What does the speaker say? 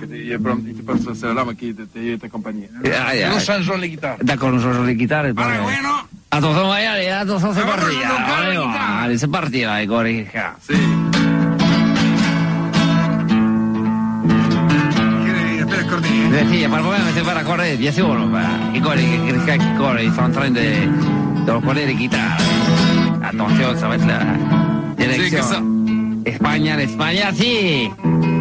te passo il salame qui de ta compagnie. Nous changeons les guitares. D'accord, nous changeons les guitares. Vale, bueno. Attention, attention, c'est parti. Allez, c'est parti, là, i cori. Sì. Sí, para poder meter para correr, 10-1, i cori sono en train de correr y quitar. Atención, sabes la dirección. Sí, España, sí.